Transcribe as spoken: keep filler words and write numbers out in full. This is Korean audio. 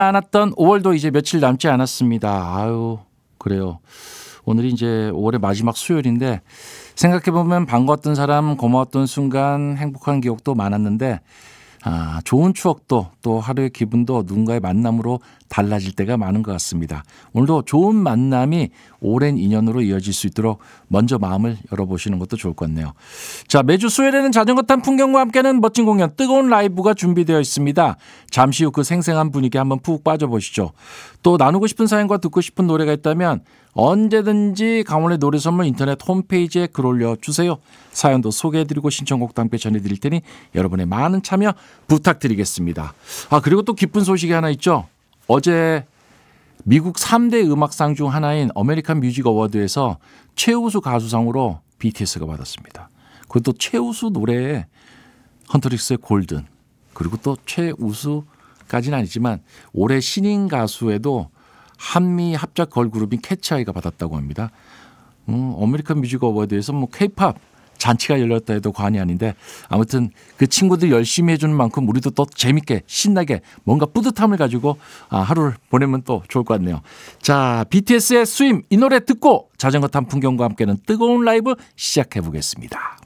않았던 오월도 이제 며칠 남지 않았습니다. 아유, 그래요. 오늘이 이제 오월의 마지막 수요일인데 생각해보면 반가웠던 사람, 고마웠던 순간, 행복한 기억도 많았는데 아, 좋은 추억도 또 하루의 기분도 누군가의 만남으로 달라질 때가 많은 것 같습니다. 오늘도 좋은 만남이 오랜 인연으로 이어질 수 있도록 먼저 마음을 열어보시는 것도 좋을 것 같네요. 자, 매주 수요일에는 자전거 탄 풍경과 함께하는 멋진 공연, 뜨거운 라이브가 준비되어 있습니다. 잠시 후 그 생생한 분위기에 한번 푹 빠져보시죠. 또 나누고 싶은 사연과 듣고 싶은 노래가 있다면 언제든지 강원의 노래 선물 인터넷 홈페이지에 글 올려주세요. 사연도 소개해드리고 신청곡도 함께 전해드릴 테니 여러분의 많은 참여 부탁드리겠습니다. 아, 그리고 또 기쁜 소식이 하나 있죠. 어제 미국 삼 대 음악상 중 하나인 아메리칸 뮤직 어워드에서 최우수 가수상으로 비티에스가 받았습니다. 그리고 또 최우수 노래에 헌터릭스의 골든, 그리고 또 최우수까지는 아니지만 올해 신인 가수에도 한미 합작 걸그룹인 캐치아이가 받았다고 합니다. 음, 아메리칸 뮤직 어워드에서 뭐 K-팝 잔치가 열렸다 해도 과언이 아닌데 아무튼 그 친구들 열심히 해주는 만큼 우리도 또 재밌게 신나게 뭔가 뿌듯함을 가지고 하루를 보내면 또 좋을 것 같네요. 자, 비티에스의 스윙 이 노래 듣고 자전거 탄 풍경과 함께는 뜨거운 라이브 시작해 보겠습니다.